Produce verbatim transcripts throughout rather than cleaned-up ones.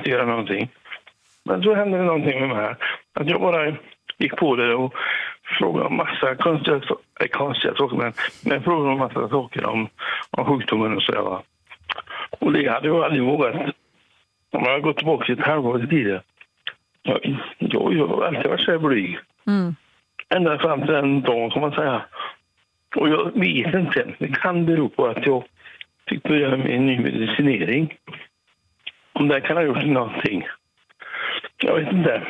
inte göra någonting. Men så hände det någonting med mig här. Att jag bara gick på det och frågade om massa konstiga, äh, konstiga saker. Men, men jag frågade om massa saker om, om sjukdomen och sådär. Va? Och det hade jag aldrig vågat. Om jag hade gått tillbaka till ett halvår tidigare. Jag, jag, jag har alltid varit så här blyg. Mm. Ända fram till den dagen kan man säga. Och jag vet inte. Det kan bero på att jag fick börja med en ny medicinering. Om det kan ha gjort någonting. Jag vet inte.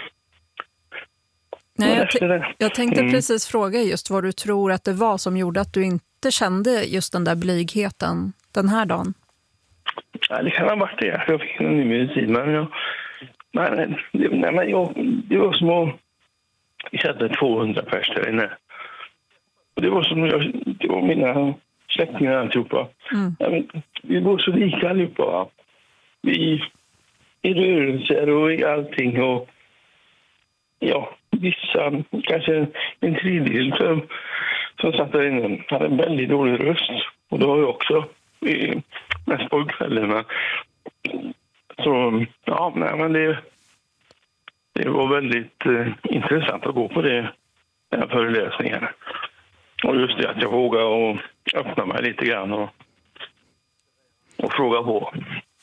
Nej, jag, t- jag tänkte mm. precis fråga just vad du tror att det var som gjorde att du inte kände just den där blygheten den här dagen. Ja, det kan ha varit det. Jag fick en ny medicin. Men jag, men, det, nej, men jag, det var som att jag kände tvåhundra pers där inne. Och det var som jag, det var mina släktingar alltihopa. Mm. Ja, men, vi var så lika allihopa. Va? Vi i rörelser och i allting. Och ja, vissa, kanske en tredjedel som, som satt där inne hade en väldigt dålig röst. Och det var jag också. I, mest på kvällen. Så ja, nej, men det, det var väldigt eh, intressant att gå på det, den här föreläsningen. Och just det att jag vågade och öppna mig lite grann och, och fråga på.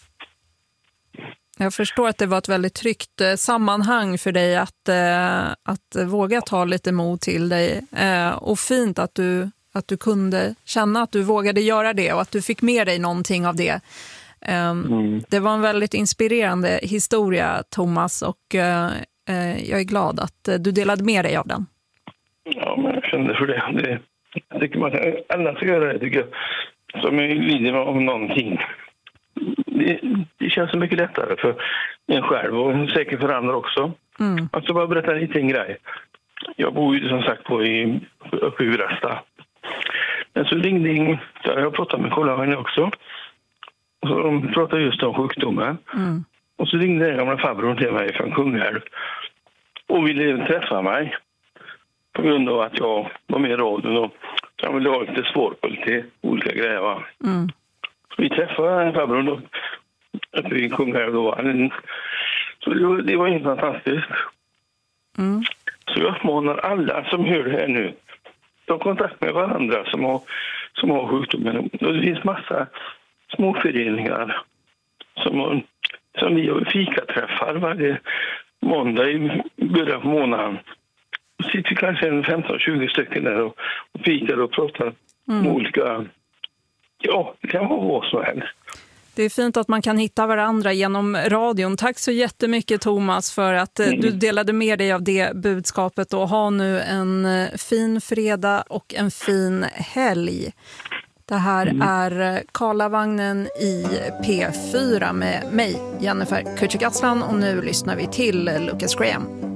Jag förstår att det var ett väldigt tryggt eh, sammanhang för dig att, eh, att våga ta lite mod till dig. Eh, och fint att du att du kunde känna att du vågade göra det och att du fick med dig någonting av det. Um, mm. Det var en väldigt inspirerande historia, Thomas, och uh, uh, jag är glad att uh, du delade med dig av den. Ja, men jag kände för det. det jag tycker man, alla ska göra det, tycker jag, som är lider av någonting. Det, det känns så mycket lättare för en själv och säkert för andra också. Mm. Alltså bara berätta en liten grej. Jag bor ju som sagt på i, uppe i Rasta. Men så ringde in, där jag pratade med kollegorna också. Och så de pratade just om sjukdomen. Mm. Och så ringde den gamla farbrorn till mig från Kungälv. Och ville träffa mig. På grund av att jag var med i radion och han ville ha lite svar på lite olika grejer. Va? Mm. Så vi träffade farbrorn då. Uppe i Kungälv då. Så det var, det var helt fantastiskt. Mm. Så jag uppmanar alla som hör det här nu. Ta kontakt med varandra som har, som har sjukdomen. Och det finns massa småföreningar som, har, som vi har fikaträffar varje måndag i början på månaden. Då sitter vi kanske en femton tjugo stycken där och, och fikar och pratar mm. om olika... Ja, det kan vara vad som helst. Det är fint att man kan hitta varandra genom radion. Tack så jättemycket, Thomas, för att mm. du delade med dig av det budskapet. Och ha nu en fin fredag och en fin helg. Det här mm. är Karlavagnen i P fyra med mig, Jennifer Kücükaslan. Och nu lyssnar vi till Lucas Graham.